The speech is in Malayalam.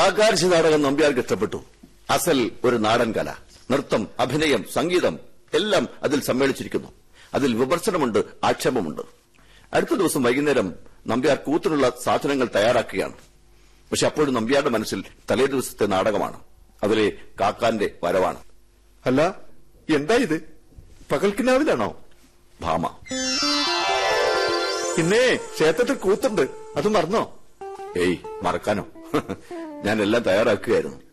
കാക്കാരശ്ശി നാടകം നമ്പ്യാർക്ക് ഇഷ്ടപ്പെട്ടു. അസൽ ഒരു നാടൻ കല, നൃത്തം, അഭിനയം, സംഗീതം എല്ലാം അതിൽ സമ്മേളിച്ചിരിക്കുന്നു. അതിൽ വിമർശനമുണ്ട്, ആക്ഷേപമുണ്ട്. അടുത്ത ദിവസം വൈകുന്നേരം നമ്പ്യാർ കൂത്തിനുള്ള സാധനങ്ങൾ തയ്യാറാക്കുകയാണ്. പക്ഷെ അപ്പോഴും നമ്പ്യാരുടെ മനസ്സിൽ തലേ ദിവസത്തെ നാടകമാണ്, അതിലെ കാക്കാന്റെ വരവാണ്. അല്ല, എന്താ ഇത്? പകൽക്കിനാവിലാണോ? ഭാമ, ഇന്നേ ക്ഷേത്രത്തിൽ കൂത്തുണ്ട്, അത് മറന്നോ? ഏയ്, മറക്കാനോ? ഞാനെല്ലാം തയ്യാറാക്കുകയായിരുന്നു.